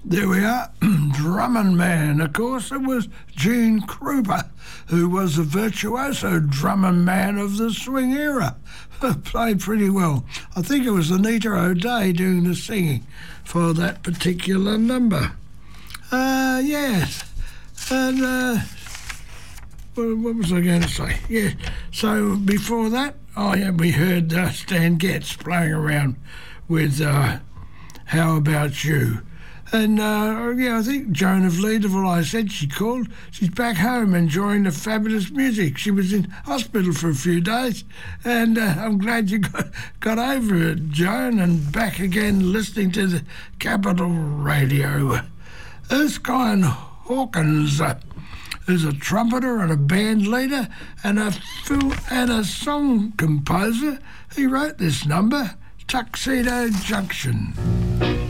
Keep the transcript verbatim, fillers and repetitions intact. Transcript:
There we are, Drumming Man. Of course, it was Gene Krupa, who was the virtuoso drumming man of the swing era. Played pretty well. I think it was Anita O'Day doing the singing for that particular number. Uh, yes. And, uh, what, what was I going to say? Yeah, so before that, oh yeah, we heard uh, Stan Getz playing around with uh, How About You? And, uh, yeah, I think Joan of Leederville, I said she called. She's back home enjoying the fabulous music. She was in hospital for a few days, and uh, I'm glad you got, got over it, Joan, and back again listening to the Capital Radio. Erskine Hawkins uh, is a trumpeter and a band leader and a, fil- and a song composer. He wrote this number, Tuxedo Junction.